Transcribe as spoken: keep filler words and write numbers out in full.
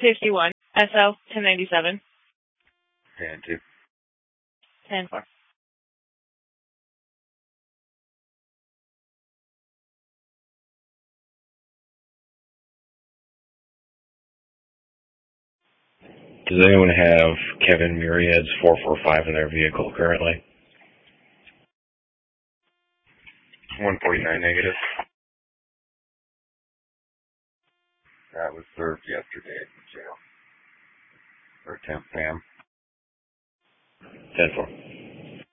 fifty-one, S L ten ninety-seven. ten two. ten four. Does anyone have Kevin Myriad's four four five in their vehicle currently? one forty-nine negative. That was served yesterday at the jail. Or temp Sam. ten four.